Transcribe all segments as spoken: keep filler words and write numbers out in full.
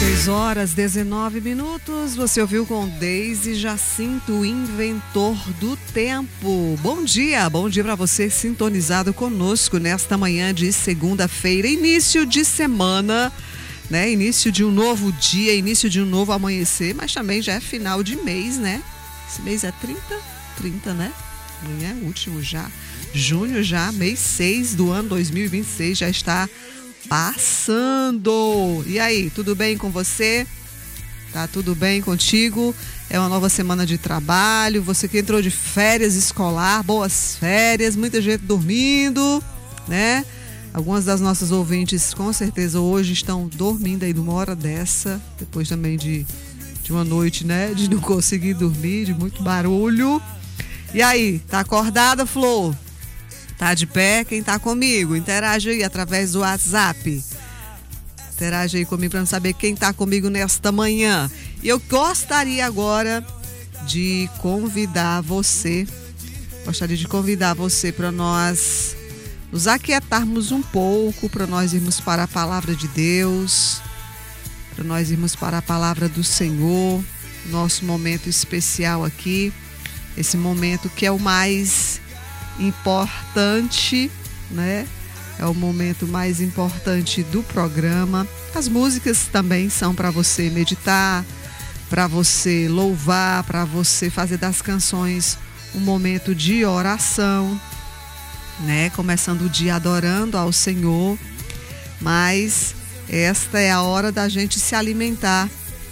seis horas, dezenove minutos. Você ouviu com Deise Jacinto, o inventor do tempo. Bom dia, bom dia para você sintonizado conosco nesta manhã de segunda-feira, início de semana, né? Início de um novo dia, início de um novo amanhecer, mas também já é final de mês, né? Esse mês é trinta, trinta, né? Amanhã é o último já. Junho já, mês seis do ano dois mil e vinte e seis já está passando. E aí, tudo bem com você? Tá tudo bem contigo? É uma nova semana de trabalho, você que entrou de férias escolar, boas férias, muita gente dormindo, né? Algumas das nossas ouvintes com certeza hoje estão dormindo aí numa hora dessa, depois também de, de uma noite, né? De não conseguir dormir, de muito barulho. E aí, tá acordada, Flor? Tá de pé? Quem tá comigo? Interage aí através do WhatsApp. Interage aí comigo para saber quem tá comigo nesta manhã. E eu gostaria agora de convidar você, gostaria de convidar você para nós nos aquietarmos um pouco, para nós irmos para a palavra de Deus, para nós irmos para a palavra do Senhor, nosso momento especial aqui, esse momento que é o mais importante, né? É o momento mais importante do programa. As músicas também são para você meditar, para você louvar, para você fazer das canções um momento de oração, né? Começando o dia adorando ao Senhor, mas esta é a hora da gente se alimentar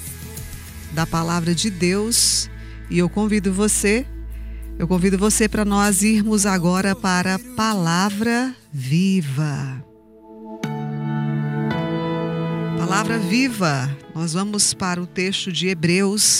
da palavra de Deus e eu convido você Eu convido você para nós irmos agora para a Palavra Viva. Palavra Viva, nós vamos para o texto de Hebreus,